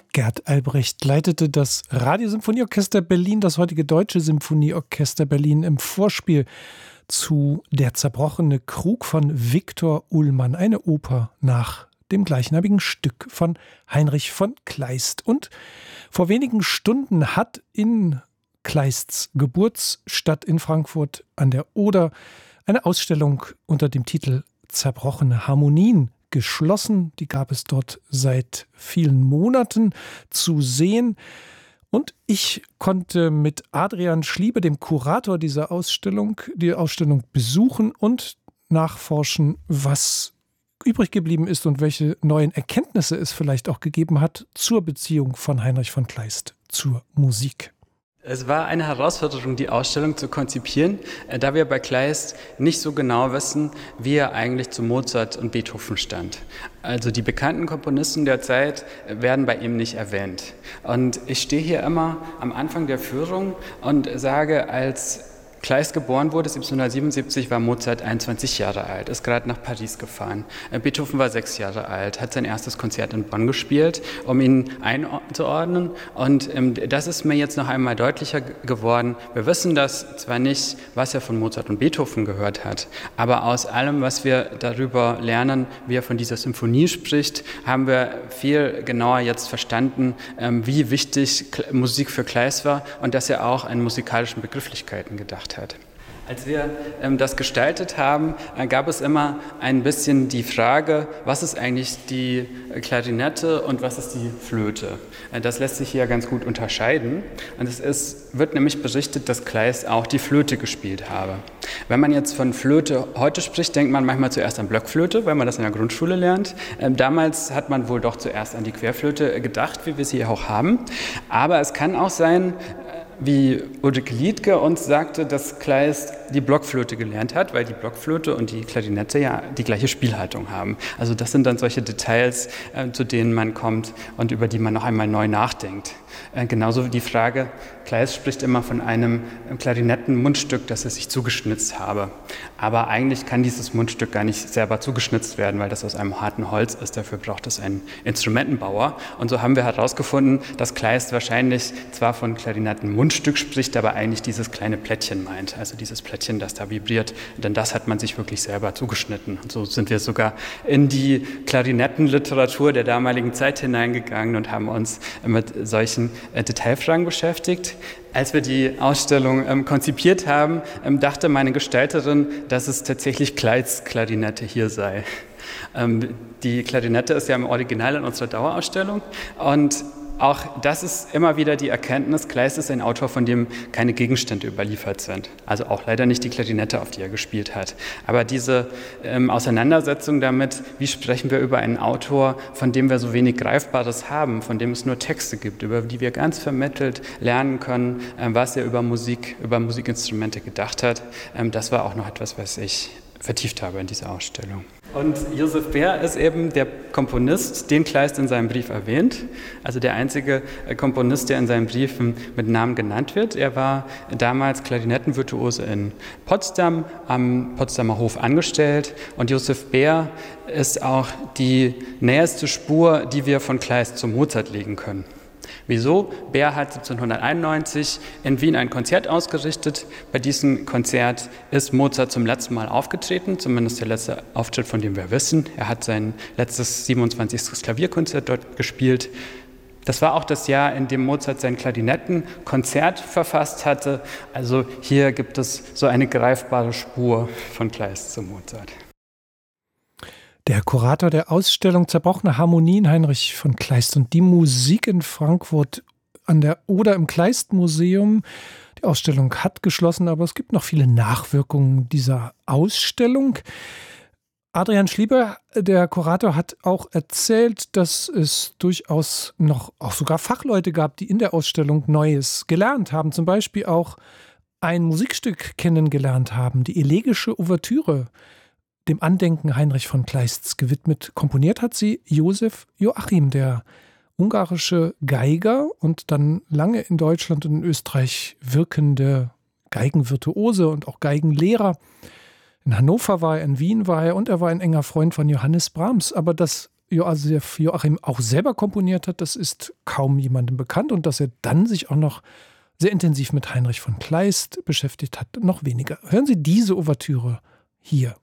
Gerd Albrecht leitete das Radiosymphonieorchester Berlin, das heutige Deutsche Symphonieorchester Berlin, im Vorspiel zu Der zerbrochene Krug von Viktor Ullmann, eine Oper nach dem gleichnamigen Stück von Heinrich von Kleist. Und vor wenigen Stunden hat in Kleists Geburtsstadt in Frankfurt an der Oder eine Ausstellung unter dem Titel Zerbrochene Harmonien geschlossen. Die gab es dort seit vielen Monaten zu sehen. Und ich konnte mit Adrian Schliebe, dem Kurator dieser Ausstellung, die Ausstellung besuchen und nachforschen, was übrig geblieben ist und welche neuen Erkenntnisse es vielleicht auch gegeben hat zur Beziehung von Heinrich von Kleist zur Musik. Es war eine Herausforderung, die Ausstellung zu konzipieren, da wir bei Kleist nicht so genau wissen, wie er eigentlich zu Mozart und Beethoven stand. Also die bekannten Komponisten der Zeit werden bei ihm nicht erwähnt. Und ich stehe hier immer am Anfang der Führung und sage, als Kleist geboren wurde, 1777, war Mozart 21 Jahre alt, ist gerade nach Paris gefahren. Beethoven war 6 Jahre alt, hat sein erstes Konzert in Bonn gespielt, um ihn einzuordnen. Und das ist mir jetzt noch einmal deutlicher geworden. Wir wissen das zwar nicht, was er von Mozart und Beethoven gehört hat, aber aus allem, was wir darüber lernen, wie er von dieser Symphonie spricht, haben wir viel genauer jetzt verstanden, wie wichtig Musik für Kleist war und dass er auch an musikalischen Begrifflichkeiten gedacht hat. Als wir das gestaltet haben, gab es immer ein bisschen die Frage, was ist eigentlich die Klarinette und was ist die Flöte? Das lässt sich hier ganz gut unterscheiden. Und wird nämlich berichtet, dass Kleist auch die Flöte gespielt habe. Wenn man jetzt von Flöte heute spricht, denkt man manchmal zuerst an Blockflöte, weil man das in der Grundschule lernt. Damals hat man wohl doch zuerst an die Querflöte gedacht, wie wir sie auch haben. Aber es kann auch sein, wie Ulrike Liedtke uns sagte, dass Kleist die Blockflöte gelernt hat, weil die Blockflöte und die Klarinette ja die gleiche Spielhaltung haben. Also das sind dann solche Details, zu denen man kommt und über die man noch einmal neu nachdenkt. Genauso wie die Frage, Kleist spricht immer von einem Klarinettenmundstück, das er sich zugeschnitzt habe. Aber eigentlich kann dieses Mundstück gar nicht selber zugeschnitzt werden, weil das aus einem harten Holz ist. Dafür braucht es einen Instrumentenbauer. Und so haben wir herausgefunden, dass Kleist wahrscheinlich zwar von Klarinettenmundstück spricht, aber eigentlich dieses kleine Plättchen meint. Also dieses Plättchen, das da vibriert. Denn das hat man sich wirklich selber zugeschnitten. Und so sind wir sogar in die Klarinettenliteratur der damaligen Zeit hineingegangen und haben uns mit solchen Detailfragen beschäftigt. Als wir die Ausstellung konzipiert haben, dachte meine Gestalterin, dass es tatsächlich Kleists Klarinette hier sei. Die Klarinette ist ja im Original in unserer Dauerausstellung und auch das ist immer wieder die Erkenntnis, Kleist ist ein Autor, von dem keine Gegenstände überliefert sind. Also auch leider nicht die Klarinette, auf die er gespielt hat. Aber diese Auseinandersetzung damit, wie sprechen wir über einen Autor, von dem wir so wenig Greifbares haben, von dem es nur Texte gibt, über die wir ganz vermittelt lernen können, was er über Musik, über Musikinstrumente gedacht hat, das war auch noch etwas, was ich vertieft habe in dieser Ausstellung. Und Josef Beer ist eben der Komponist, den Kleist in seinem Brief erwähnt, also der einzige Komponist, der in seinen Briefen mit Namen genannt wird. Er war damals Klarinettenvirtuose in Potsdam, am Potsdamer Hof angestellt und Josef Beer ist auch die näherste Spur, die wir von Kleist zu Mozart legen können. Wieso? Beer hat 1791 in Wien ein Konzert ausgerichtet. Bei diesem Konzert ist Mozart zum letzten Mal aufgetreten, zumindest der letzte Auftritt, von dem wir wissen. Er hat sein letztes 27. Klavierkonzert dort gespielt. Das war auch das Jahr, in dem Mozart sein Klarinettenkonzert verfasst hatte. Also hier gibt es so eine greifbare Spur von Kleist zu Mozart. Der Kurator der Ausstellung Zerbrochene Harmonien, Heinrich von Kleist, und die Musik in Frankfurt an der Oder im Kleist-Museum. Die Ausstellung hat geschlossen, aber es gibt noch viele Nachwirkungen dieser Ausstellung. Adrian Schliebe, der Kurator, hat auch erzählt, dass es durchaus noch auch sogar Fachleute gab, die in der Ausstellung Neues gelernt haben. Zum Beispiel auch ein Musikstück kennengelernt haben, die elegische Ouvertüre, dem Andenken Heinrich von Kleists gewidmet. Komponiert hat sie Josef Joachim, der ungarische Geiger und dann lange in Deutschland und in Österreich wirkende Geigenvirtuose und auch Geigenlehrer. In Hannover war er, in Wien war er und er war ein enger Freund von Johannes Brahms. Aber das Josef Joachim auch selber komponiert hat, das ist kaum jemandem bekannt. Und dass er dann sich auch noch sehr intensiv mit Heinrich von Kleist beschäftigt hat, noch weniger. Hören Sie diese Ouvertüre hier.